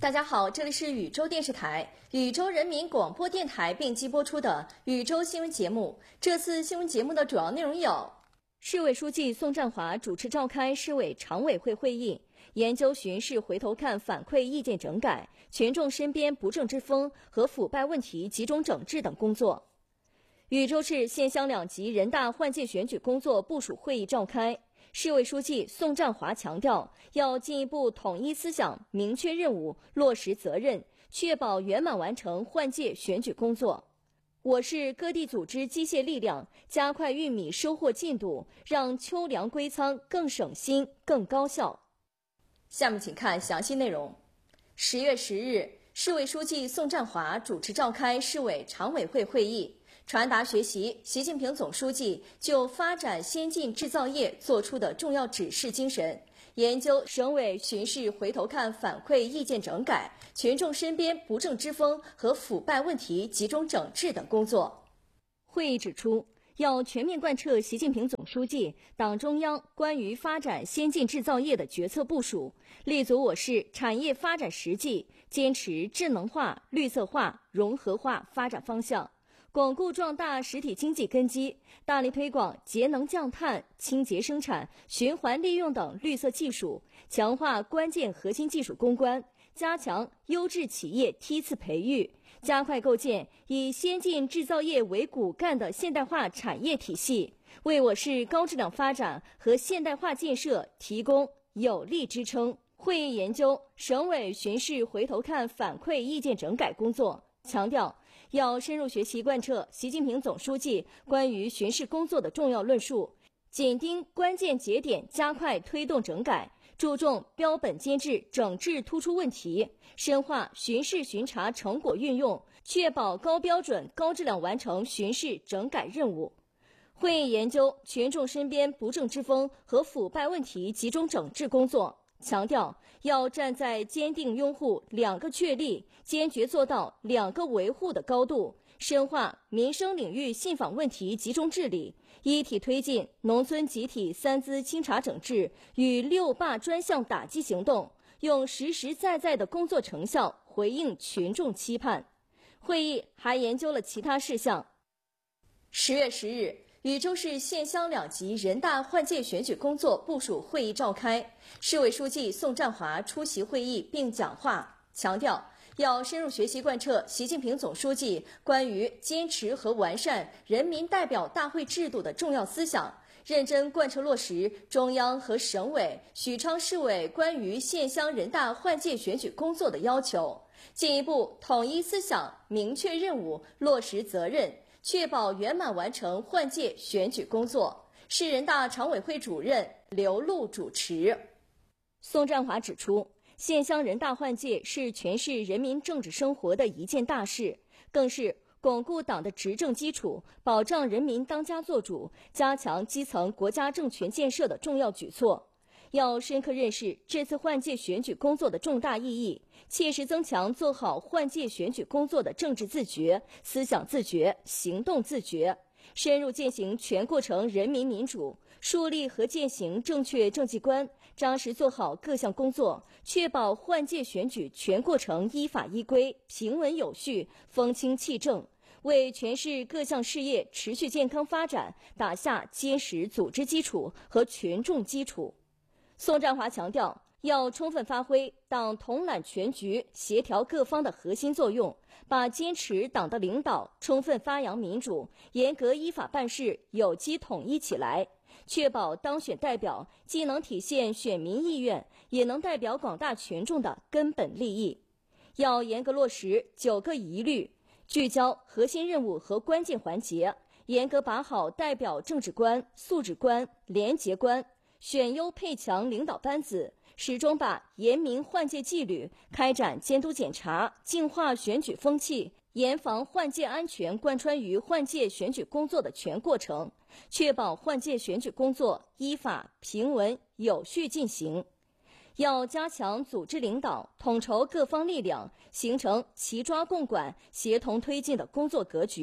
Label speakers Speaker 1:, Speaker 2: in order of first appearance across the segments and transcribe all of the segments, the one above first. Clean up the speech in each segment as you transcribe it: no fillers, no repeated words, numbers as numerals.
Speaker 1: 大家好，这里是宇宙电视台、宇宙人民广播电台并机播出的宇宙新闻节目。这次新闻节目的主要内容有：市委书记宋占华主持召开市委常委会会议，研究巡视回头看反馈意见整改、群众身边不正之风和腐败问题集中整治等工作。禹州市县乡两级人大换届选举工作部署会议召开。市委书记宋占华强调，要进一步统一思想，明确任务，落实责任，确保圆满完成换届选举工作。我市各地组织机械力量，加快玉米收获进度，让秋粮归仓更省心、更高效。下面请看详细内容。10月10日，市委书记宋占华主持召开市委常委会会议，传达学习习近平总书记就发展先进制造业作出的重要指示精神，研究省委巡视回头看反馈意见整改、群众身边不正之风和腐败问题集中整治等工作。会议指出，要全面贯彻习近平总书记、党中央关于发展先进制造业的决策部署，立足我市产业发展实际，坚持智能化、绿色化、融合化发展方向，巩固壮大实体经济根基，大力推广节能降碳、清洁生产、循环利用等绿色技术，强化关键核心技术攻关，加强优质企业梯次培育，加快构建以先进制造业为骨干的现代化产业体系，为我市高质量发展和现代化建设提供有力支撑。会议研究省委巡视回头看反馈意见整改工作，强调要深入学习贯彻习近平总书记关于巡视工作的重要论述，紧盯关键节点加快推动整改，注重标本兼治整治突出问题，深化巡视巡查成果运用，确保高标准高质量完成巡视整改任务。会议研究群众身边不正之风和腐败问题集中整治工作，强调要站在坚定拥护两个确立、坚决做到两个维护的高度，深化民生领域信访问题集中治理，一体推进农村集体三资清查整治与六霸专项打击行动，用实实在在的工作成效回应群众期盼。会议还研究了其他事项。10月10日，禹州市县乡两级人大换届选举工作部署会议召开，市委书记宋占华出席会议并讲话，强调要深入学习贯彻习近平总书记关于坚持和完善人民代表大会制度的重要思想，认真贯彻落实中央和省委、许昌市委关于县乡人大换届选举工作的要求，进一步统一思想，明确任务，落实责任，确保圆满完成换届选举工作。市人大常委会主任刘璐主持。宋占华指出，县乡人大换届是全市人民政治生活的一件大事，更是巩固党的执政基础，保障人民当家作主，加强基层国家政权建设的重要举措。要深刻认识这次换届选举工作的重大意义，切实增强做好换届选举工作的政治自觉、思想自觉、行动自觉，深入践行全过程人民民主，树立和践行正确政绩观，扎实做好各项工作，确保换届选举全过程依法依规、平稳有序、风清气正，为全市各项事业持续健康发展打下坚实组织基础和群众基础。宋占华强调，要充分发挥党统揽全局、协调各方的核心作用，把坚持党的领导、充分发扬民主、严格依法办事有机统一起来，确保当选代表既能体现选民意愿，也能代表广大群众的根本利益。要严格落实9个一律，聚焦核心任务和关键环节，严格把好代表政治观、素质观、廉洁观，选优配强领导班子，始终把严明换届纪律、开展监督检查、净化选举风气、严防换届安全贯穿于换届选举工作的全过程，确保换届选举工作依法、平稳、有序进行。要加强组织领导，统筹各方力量，形成齐抓共管、协同推进的工作格局，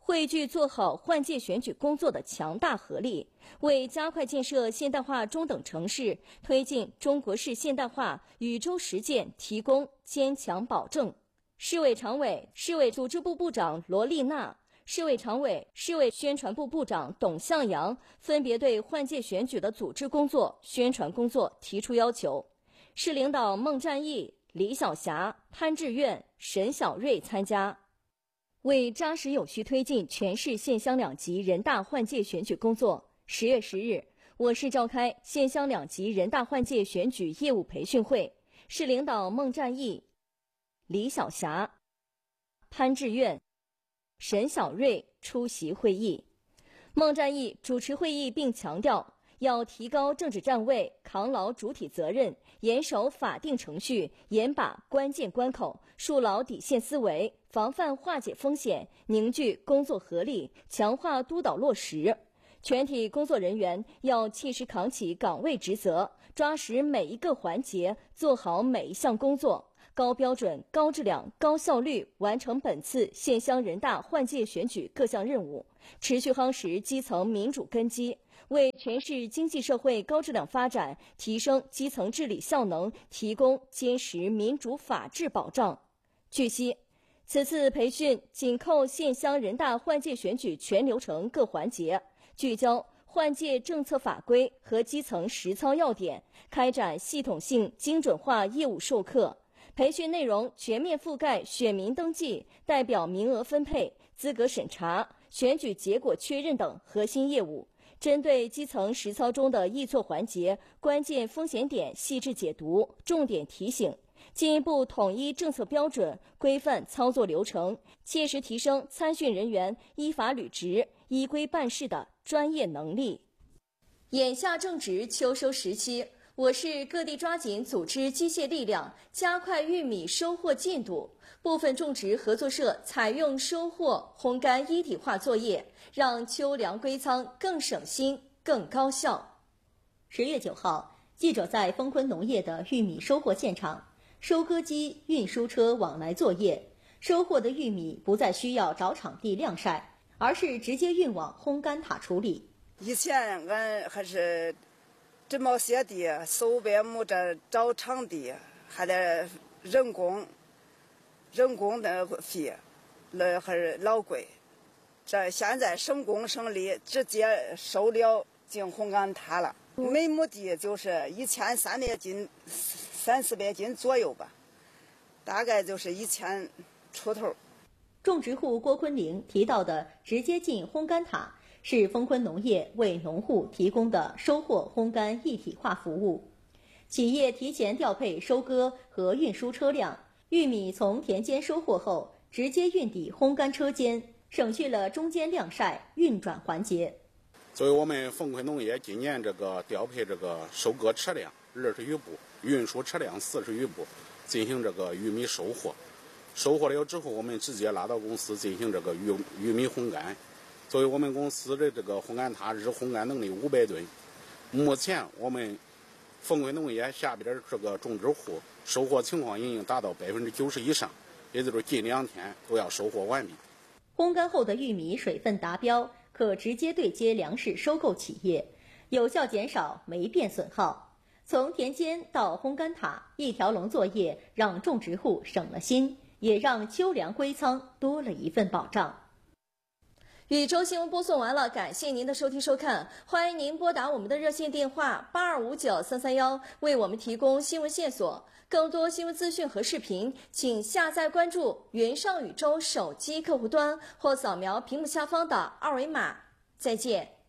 Speaker 1: 汇聚做好换届选举工作的强大合力，为加快建设现代化中等城市、推进中国式现代化禹州实践提供坚强保证。市委常委、市委组织部部长罗丽娜、市委常委、市委宣传部部长董向阳分别对换届选举的组织工作、宣传工作提出要求。市领导孟占义、李晓霞、潘志愿、沈晓瑞参加。为扎实有序推进全市县乡两级人大换届选举工作，10月10日，我市召开县乡两级人大换届选举业务培训会，市领导孟占义、李晓霞、潘志愿、沈晓瑞出席会议。孟占义主持会议并强调，要提高政治站位，扛牢主体责任，严守法定程序，严把关键关口，树牢底线思维，防范化解风险，凝聚工作合力，强化督导落实。全体工作人员要切实扛起岗位职责，抓实每一个环节，做好每一项工作，高标准、高质量、高效率完成本次县乡人大换届选举各项任务，持续夯实基层民主根基，为全市经济社会高质量发展、提升基层治理效能提供坚实民主法治保障。据悉，此次培训紧扣县乡人大换届选举全流程各环节，聚焦换届政策法规和基层实操要点，开展系统性精准化业务授课。培训内容全面覆盖选民登记、代表名额分配、资格审查、选举结果确认等核心业务，针对基层实操中的易错环节、关键风险点细致解读、重点提醒，进一步统一政策标准，规范操作流程，切实提升参训人员依法履职、依规办事的专业能力。眼下正值秋收时期，我市各地抓紧组织机械力量，加快玉米收获进度。部分种植合作社采用收获、烘干一体化作业，让秋粮归仓更省心、更高效。
Speaker 2: 10月9号，记者在丰昆农业的玉米收获现场，收割机、运输车往来作业，收获的玉米不再需要找场地晾晒，而是直接运往烘干塔处理。
Speaker 3: 以前俺还是这么些地，手边没这找场地，还得人工的费，那还是老贵。这现在省工省力，直接收了进烘干塔了。每亩地就是1300斤、300-400斤左右吧，大概就是1000出头。
Speaker 2: 种植户郭坤玲提到的直接进烘干塔，是丰昆农业为农户提供的收获烘干一体化服务。企业提前调配收割和运输车辆，玉米从田间收获后，直接运抵烘干车间，省去了中间晾晒、运转环节。
Speaker 4: 作为我们丰昆农业今年调配收割车辆20余部，运输车辆40余部，进行玉米收获。收获了之后，我们直接拉到公司进行玉米烘干。作为我们公司的烘干塔日烘干能力500吨，目前我们丰昆农业下边种植户收获情况已经达到90%以上，也就是近2天都要收获完毕。
Speaker 2: 烘干后的玉米水分达标，可直接对接粮食收购企业，有效减少霉变损耗。从田间到烘干塔，一条龙作业让种植户省了心，也让秋粮归仓多了一份保障。
Speaker 1: 禹州新闻播送完了，感谢您的收听收看，欢迎您拨打我们的热线电话8259-331，为我们提供新闻线索。更多新闻资讯和视频，请下载关注云上禹州手机客户端或扫描屏幕下方的2维码。再见。